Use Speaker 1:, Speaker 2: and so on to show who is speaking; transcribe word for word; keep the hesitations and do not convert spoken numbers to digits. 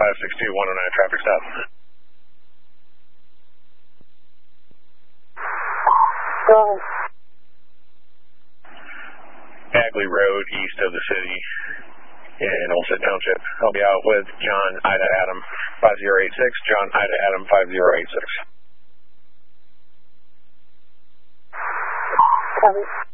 Speaker 1: five six two, one oh nine, traffic stop. Bagley Road, east of the city in Olmsted Township. I'll be out with John Ida Adam five zero eight six, John Ida Adam five zero eight six.
Speaker 2: Copy.